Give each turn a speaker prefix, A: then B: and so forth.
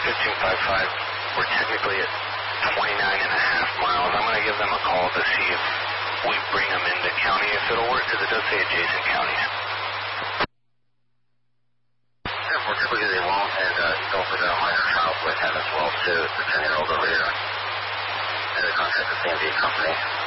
A: 1555. We're technically at 29.5 miles. I'm going to give them a call to see if we bring them into county, if it'll work, because it does say adjacent counties. Yeah, more typically they won't, and go for the minor child with him as well, too. The 10-year-old over here. And they contact the CMV company.